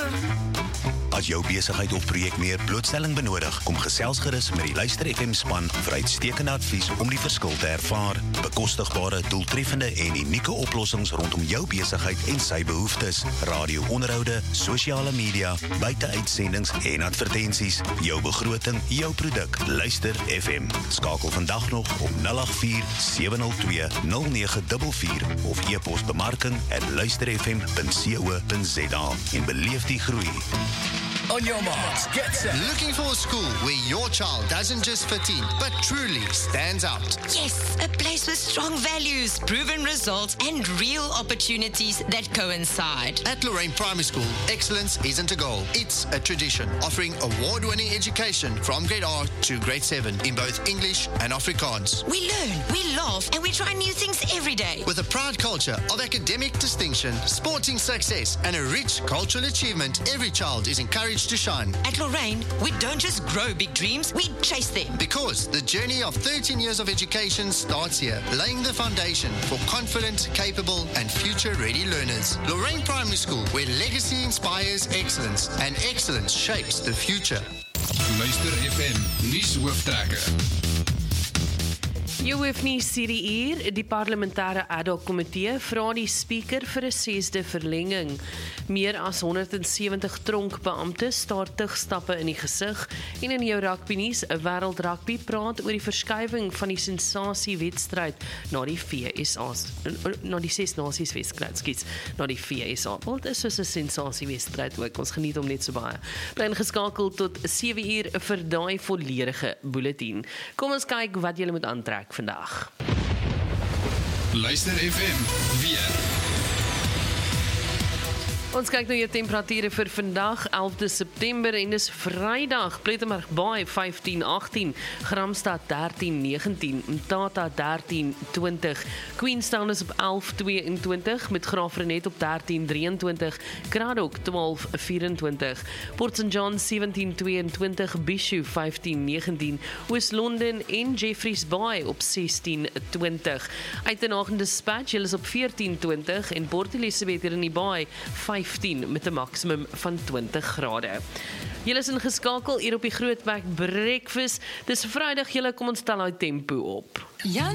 As jou besigheid of projek meer blootstelling benodig, kom gesels gerus met die Luister FM span vir uitstekende advies om die verskil te ervaar. Bekostigbare, doeltreffende en unieke oplossings rondom jou besigheid en sy behoeftes. Radio-onderhoude, sosiale media, buiteuitsendings en advertensies. Jou begroting, jou produk. Luister FM. Skakel vandag nog op 084-702-0944 of e-pos bemarking@luisterfm.co.za en beleef die groei. On your marks, get set. Looking for a school where your child doesn't just fit in, but truly stands out? Yes, a place with strong values, proven results, and real opportunities that coincide. At Lorraine Primary School, excellence isn't a goal, it's a tradition, offering award-winning education from grade R to grade 7 in both English and Afrikaans. We learn, we laugh, and we try new things every day. With a proud culture of academic distinction, sporting success, and a rich cultural achievement, every child is encouraged to shine. At Lorraine, we don't just grow big dreams, we chase them. Because the journey of 13 years of education starts here, laying the foundation for confident, capable, and future-ready learners. Lorraine Primary School, where legacy inspires excellence, and excellence shapes the future. Luister FM, nuushooftrekker. Jou hoofnuus hierdie uur, die parlementêre ad hoc komitee vra die speaker vir 'n 6de verlenging. Meer as 170 tronkbeamptes staar tugstappe in die gesig en in jou rugbynuus, 'n wêreld rugby praat oor die verskuiwing van die sensasiewedstryd na die VSA, na die 6 Nasies wedstryd, na die VSA. Wat is soos 'n sensasiewedstryd ook, ons geniet hom net so baie. Bly ingeskakel tot 7 uur vir daai volledige bulletin. Kom ons kyk wat julle moet aantrek vandag. Luister FM, weer. Ons kyk na jou temperature vir vandag, 11de September en dis Vrydag. Plettenberg Baai 15-18, Gramstad 13-19, Mthatha 13-20, Queenstown is op 11-22 met Graafrenet op 13-23, Kraddock 12-24, Port St. John 17-22, Bishu 15-19, Oos-London en Jeffreys Bay op 16-20. Uitenhaag en Dispatch, hulle is op 14-20 en Port Elizabeth hier in die Baai 15 met 'n maksimum van 20 grade. Julle is ingeskakel hier op die Grootbek Breakfast. Dis Vrydag, julle kom ons tel uit tempo op. Ja.